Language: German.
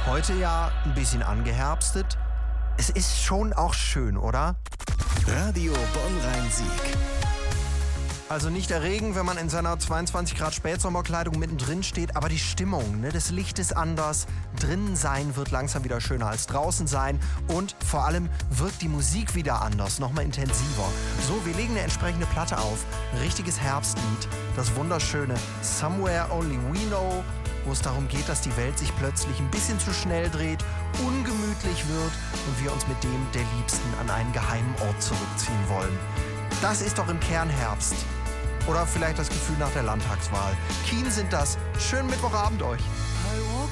Heute ja ein bisschen angeherbstet. Es ist schon auch schön, oder? Radio Bonn-Rhein-Sieg. Also nicht der Regen, wenn man in seiner 22 Grad Spätsommerkleidung mittendrin steht, aber die Stimmung, ne? Das Licht ist anders, drinnen sein wird langsam wieder schöner als draußen sein und vor allem wirkt die Musik wieder anders, nochmal intensiver. So, wir legen eine entsprechende Platte auf, ein richtiges Herbstlied, das wunderschöne Somewhere Only We Know, wo es darum geht, dass die Welt sich plötzlich ein bisschen zu schnell dreht, ungemütlich wird und wir uns mit dem der Liebsten an einen geheimen Ort zurückziehen wollen. Das ist doch im Kern Herbst. Oder vielleicht das Gefühl nach der Landtagswahl. Keen sind das. Schönen Mittwochabend euch. I walk